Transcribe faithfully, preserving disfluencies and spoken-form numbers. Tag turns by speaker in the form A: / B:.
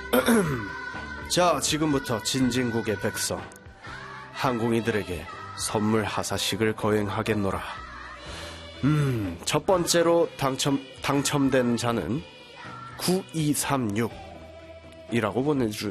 A: 자, 지금부터 진진국의 백성 항공이들에게 선물 하사식을 거행하겠노라. 음, 첫 번째로 당첨, 당첨된 자는 구이삼육 이라고 보내주,